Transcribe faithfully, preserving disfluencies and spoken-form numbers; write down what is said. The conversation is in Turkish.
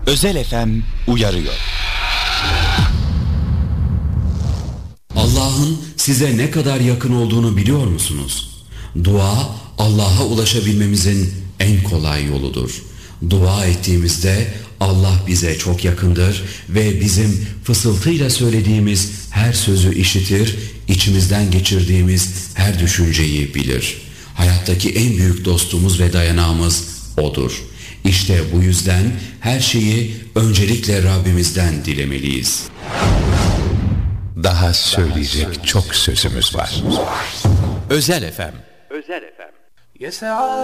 Özel F M uyarıyor. Allah'ın size ne kadar yakın olduğunu biliyor musunuz? Dua, Allah'a ulaşabilmemizin en kolay yoludur. Dua ettiğimizde Allah bize çok yakındır ve bizim fısıltıyla söylediğimiz her sözü işitir, içimizden geçirdiğimiz her düşünceyi bilir. Hayattaki en büyük dostumuz ve dayanağımız O'dur. İşte bu yüzden her şeyi öncelikle Rabbimizden dilemeliyiz. Daha söyleyecek çok sözümüz var. Özel F M. Özel F M.